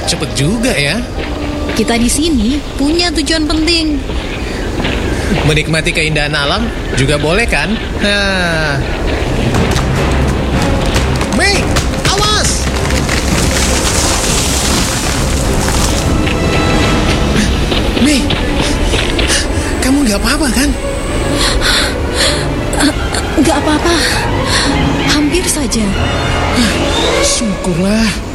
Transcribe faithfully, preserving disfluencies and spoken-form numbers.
cepet juga ya. Kita di sini punya tujuan penting. Menikmati keindahan alam juga boleh kan? Nah. Mei, awas! Mei, kamu nggak apa-apa kan? Nggak apa-apa, hampir saja. Syukurlah.